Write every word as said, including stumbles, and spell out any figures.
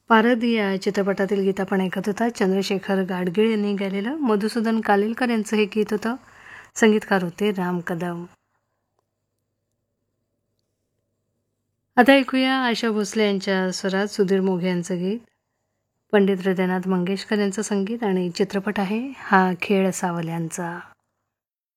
पारद या चित्रपटातील गीत आपण ऐकत होता. चंद्रशेखर गाडगीळ यांनी गायलेलं. मधुसूदन कालेलकर यांचं हे गीत होतं. संगीतकार होते राम कदम. आता ऐकूया आशा भोसले यांच्या स्वरात सुधीर मोघे यांचं गीत. पंडित हृदयनाथ मंगेशकर यांचं संगीत आणि चित्रपट आहे हा खेळ सावल्यांचा.